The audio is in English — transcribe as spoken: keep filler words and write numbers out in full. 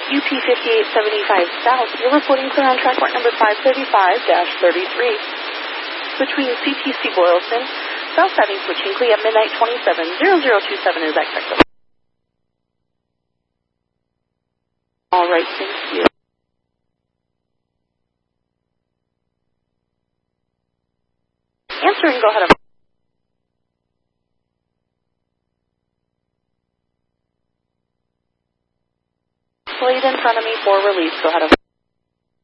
U P fifty-eight seventy-five South, you're reporting clear on track mark number five thirty-five dash thirty-three. Between C T C Boylston, South Siding for Chinkley at midnight twenty-seven zero zero two seven is that correct? All right, thank you. Answering, go ahead. Slate in front of me for release, go ahead.